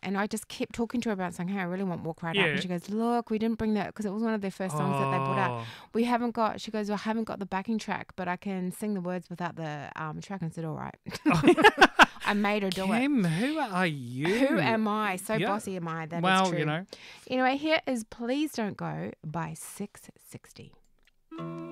And I just kept talking to her about saying, hey, I really want Walk Right Up. Yeah. And she goes, look, we didn't bring that because it was one of their first songs that they put out. We haven't got, she goes, I haven't got the backing track, but I can sing the words without the track. And I said, all right. I made her do Kim, who are you? Who am I? So bossy am I. That is true. You know. Anyway, here is Please Don't Go by 660.